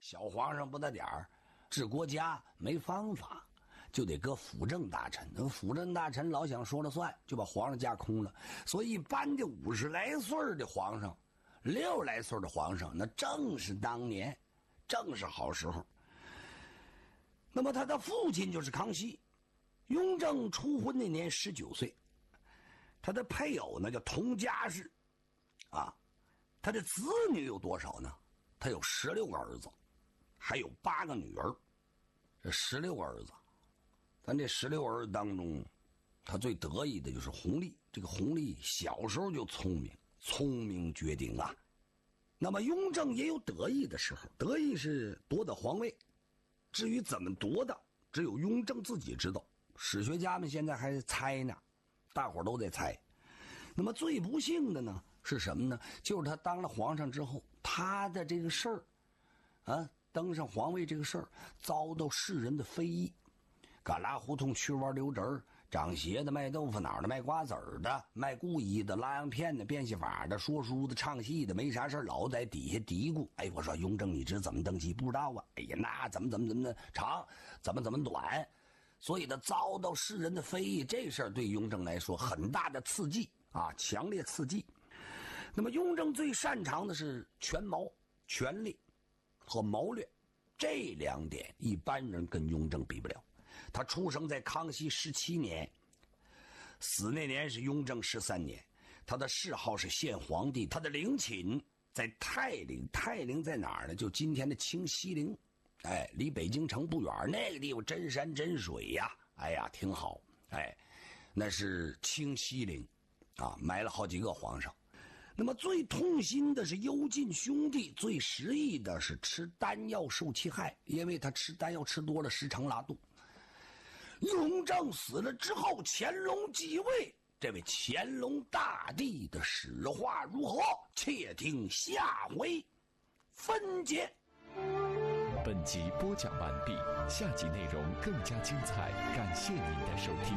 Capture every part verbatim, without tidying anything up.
小皇上不得点儿，治国家没方法，就得搁辅政大臣。那个辅政大臣老想说了算，就把皇上架空了。所以一般的五十来岁的皇上，六十来岁的皇上，那正是当年，正是好时候。那么他的父亲就是康熙，雍正初婚那年十九岁，他的配偶呢叫佟佳氏，啊，他的子女有多少呢？他有十六个儿子，还有八个女儿。这十六个儿子，咱这十六儿子当中，他最得意的就是弘历。这个弘历小时候就聪明，聪明绝顶啊。那么雍正也有得意的时候，得意是夺得皇位。至于怎么夺的，只有雍正自己知道，史学家们现在还猜呢，大伙都在猜。那么最不幸的呢是什么呢？就是他当了皇上之后，他的这个事儿啊，登上皇位这个事儿遭到世人的非议。旮旯胡同去弯溜直儿，长鞋的、卖豆腐脑的、卖瓜子儿的、卖故衣的、拉洋片的、变戏法的、说书的、唱戏的，没啥事老在底下嘀咕。哎，我说雍正你知怎么登基？不知道啊。哎呀，那怎么怎么怎么的长，怎么怎么短。所以呢，遭到世人的非议，这事儿对雍正来说很大的刺激啊，强烈刺激。那么雍正最擅长的是权谋、权力和谋略，这两点一般人跟雍正比不了。他出生在康熙十七年，死那年是雍正十三年。他的谥号是献皇帝，他的陵寝在泰陵。泰陵在哪儿呢？就今天的清西陵，哎，离北京城不远，那个地方真山真水呀，哎呀，挺好。哎，那是清西陵啊，埋了好几个皇上。那么最痛心的是幽禁兄弟，最失意的是吃丹药受其害，因为他吃丹药吃多了，时常拉肚。雍正死了之后，乾隆继位，这位乾隆大帝的史话如何？且听下回分解。 本集播讲完毕，下集内容更加精彩，感谢您的收听。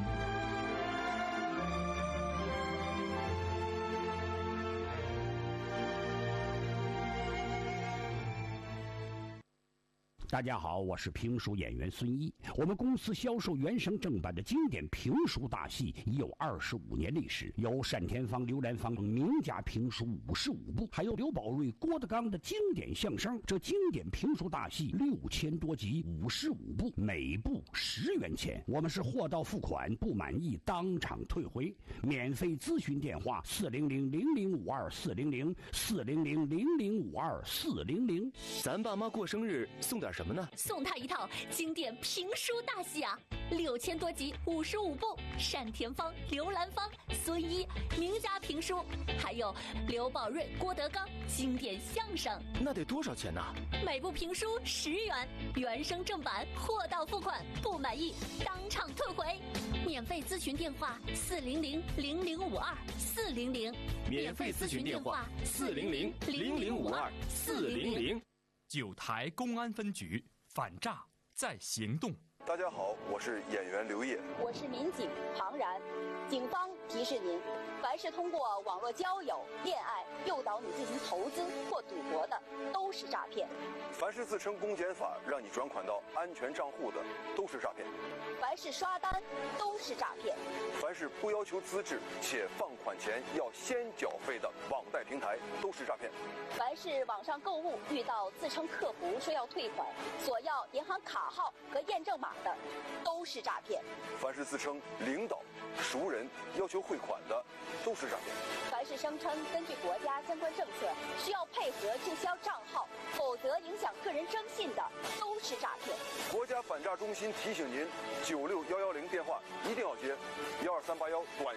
大家好，我是评书演员孙一。我们公司销售原声正版的经典评书大戏已有二十五年历史，有单田芳、刘兰芳名家评书五十五部，还有刘宝瑞、郭德纲的经典相声。这经典评书大戏六千多集，五十五部，每部十元钱。我们是货到付款，不满意当场退回。免费咨询电话：四零零零零五二四零零四零零零零五二四零零。 咱爸妈过生日送点什么呢？ 送他一套经典评书大戏啊，六千多集，五十五部，单田芳、刘兰芳、孙一名家评书，还有刘宝瑞、郭德纲经典相声。 那得多少钱呢？ 每部评书十元，原声正版，货到付款，不满意当场退回。免费咨询电话：四零零零零五二四零零。 免费咨询电话：四零零零零五二四零零。 九台公安分局反诈在行动。 大家好，我是演员刘烨， 我是民警庞然。警方提示您，凡是通过网络交友、恋爱诱导你进行投资或赌博的，都是诈骗。 凡是自称公检法让你转款到安全账户的，都是诈骗。 凡是刷单，都是诈骗。 凡是不要求资质且放款前要先缴费的网贷平台，都是诈骗。 凡是网上购物遇到自称客服说要退款，索要银行卡号和验证码的，都是诈骗。 凡是自称领导、熟人要求汇款的，都是诈骗。 凡是声称根据国家相关政策需要配合注销账号，否则影响个人征信的，都是诈骗。 国家反诈中心提醒您，九六幺幺零电话一定要接，幺二三八幺短